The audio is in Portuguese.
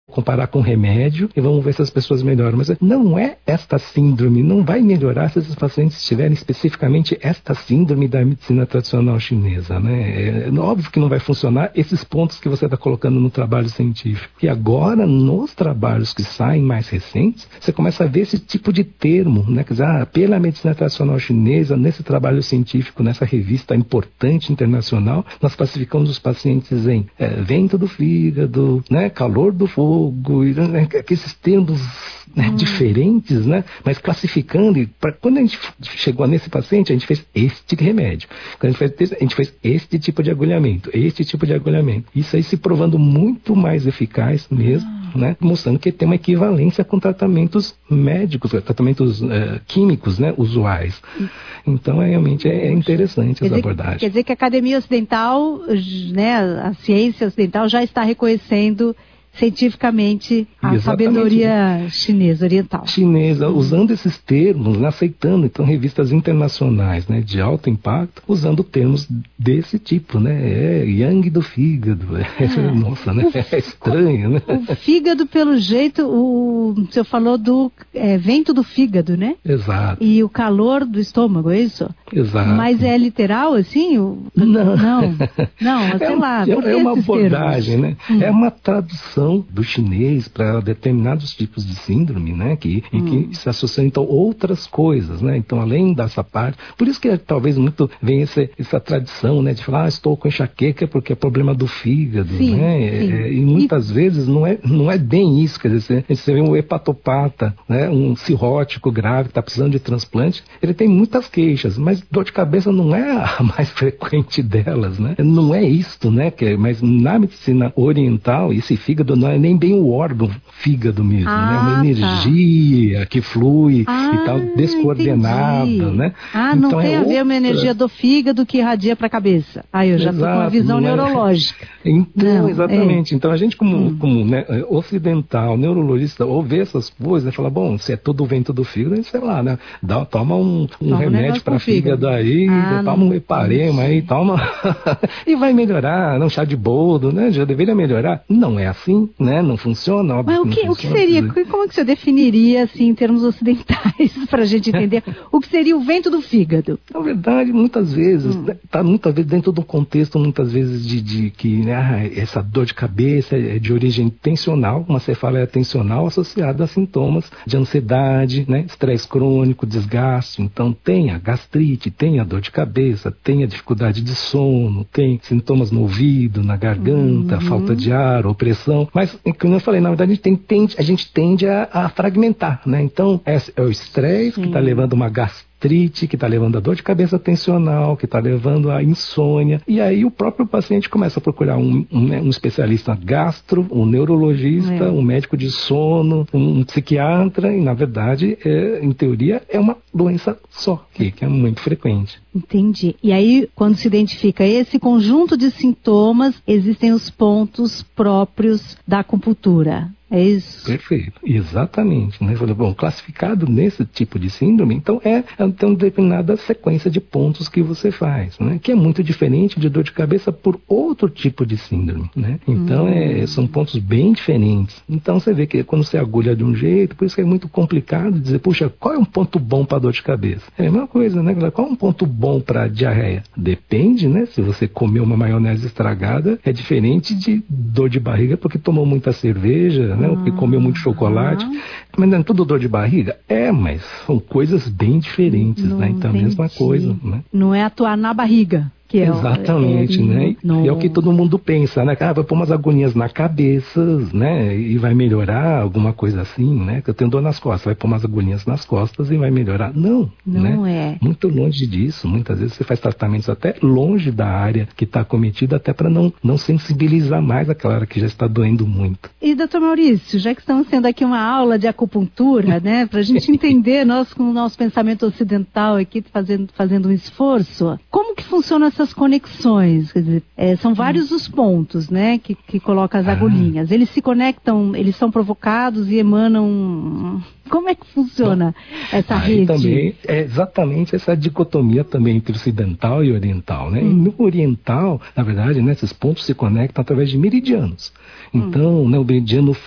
comparar com remédio e vamos ver se as pessoas melhoram. Mas não é esta síndrome, não vai melhorar se esses pacientes tiverem especificamente esta síndrome da medicina tradicional chinesa, né? É óbvio que não vai funcionar esses pontos que você está colocando no trabalho científico. E agora, nos trabalhos que saem mais recentes, você começa a ver esse tipo de termo, né? Quer dizer, pela medicina tradicional chinesa, nesse trabalho científico, nessa revista importante internacional, nós classificamos os pacientes em vento do fígado, né? Calor do fogo, né? Esses termos, né? Diferentes, né? Mas classificando, e quando a gente chegou nesse paciente, a gente fez este remédio. Quando a gente fez este tipo de agulhamento, este tipo de agulhamento. Isso aí se provando muito mais eficaz mesmo, né? Mostrando que tem uma equivalência com tratamentos médicos, tratamentos químicos, né? Usuais. Então, realmente é interessante essa abordagem. Quer dizer que a Academia Ocidental, né? A ciência ocidental já está reconhecendo cientificamente a sabedoria chinesa, oriental. Chinesa, usando esses termos, né, aceitando, então, revistas internacionais, né, de alto impacto, usando termos desse tipo, né, yang do fígado. Nossa, né, é estranho, né? O fígado, pelo jeito, o senhor falou do vento do fígado, né? Exato. E o calor do estômago, é isso? Exato. Mas é literal, assim? Não, sei lá. É uma abordagem, né? É uma tradução do chinês para determinados tipos de síndrome, né? Que se associam, então, outras coisas, né? Então, além dessa parte... Por isso que talvez muito vem essa tradição, né? De falar, estou com enxaqueca porque é problema do fígado, sim, né? Sim. E muitas vezes não é bem isso. Quer dizer, você vê um hepatopata, né? Um cirrótico grave que está precisando de transplante, ele tem muitas queixas, mas dor de cabeça não é a mais frequente delas, né? Não é isto, né? Mas na medicina oriental, esse fígado não é nem bem o órgão fígado mesmo, né? É uma energia que flui e tal, descoordenada, entendi. né? Então, não tem a ver uma energia do fígado que irradia para a cabeça. Eu já estou com uma visão neurológica. Então, exatamente. Então, a gente como né, ocidental, neurologista, ou vê essas coisas, fala, bom, se é todo o vento do fígado, a gente, sei lá, né? Toma um remédio para fígado aí, toma um heparema aí, toma... e vai melhorar, um chá de boldo, né? Já deveria melhorar. Não é assim, né? Não funciona, óbvio. Mas o que seria, como que você definiria, assim, em termos ocidentais, para a gente entender, o que seria o vento do fígado? Na verdade, muitas vezes, está muitas vezes dentro do contexto, muitas vezes, de que né, essa dor de cabeça é de origem tensional, uma cefaleia tensional associada a sintomas de ansiedade, né? Estresse crônico, desgaste. Então, tem a gastrite, tem a dor de cabeça, tem a dificuldade de sono, tem sintomas no ouvido, na garganta, falta de ar, opressão. Mas, como eu falei, na verdade, a gente tende a fragmentar, né? Então, é o estresse que está levando uma gastrite, que está levando a dor de cabeça tensional, que está levando a insônia. E aí o próprio paciente começa a procurar um especialista gastro, um neurologista, um médico de sono, um psiquiatra, e na verdade, em teoria, é uma doença só, que é muito frequente. Entendi. E aí, quando se identifica esse conjunto de sintomas, existem os pontos próprios da acupuntura. É isso? Perfeito, exatamente. Né? Bom, classificado nesse tipo de síndrome, então tem uma determinada sequência de pontos que você faz, né? Que é muito diferente de dor de cabeça por outro tipo de síndrome, né? Então, são pontos bem diferentes. Então, você vê que quando você agulha de um jeito, por isso que é muito complicado dizer, puxa, qual é um ponto bom para dor de cabeça? É a mesma coisa, né? Qual é um ponto bom para diarreia? Depende, né? Se você comeu uma maionese estragada, é diferente de dor de barriga porque tomou muita cerveja, né? Porque comeu muito chocolate. Mas não é tudo dor de barriga? Mas são coisas bem diferentes, né? Então, a mesma coisa, né? Não é atuar na barriga. Exatamente, né? E é o que todo mundo pensa, né? Vai pôr umas agulhinhas na cabeça, né? E vai melhorar, alguma coisa assim, né? Que eu tenho dor nas costas, vai pôr umas agulhinhas nas costas e vai melhorar. Não, né? Muito longe disso. Muitas vezes você faz tratamentos até longe da área que está acometida, até para não sensibilizar mais aquela área que já está doendo muito. E, doutor Maurício, já que estamos sendo aqui uma aula de acupuntura, né? Para a gente entender, nós com o nosso pensamento ocidental aqui, fazendo um esforço, como que funciona essas conexões? Quer dizer, são vários os pontos, né, que coloca as agulhinhas. Eles se conectam, eles são provocados e emanam... Como é que funciona essa rede? Também é exatamente essa dicotomia também entre ocidental e oriental, né? E no oriental, na verdade, né, esses pontos se conectam através de meridianos. Então, né, o meridiano